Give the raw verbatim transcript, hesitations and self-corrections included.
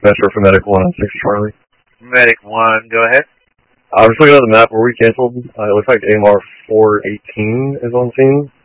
Metro for Medic one on six Charlie. Medic one, go ahead. I was looking at the map where we canceled. Uh, it looks like A M R four eighteen is on scene.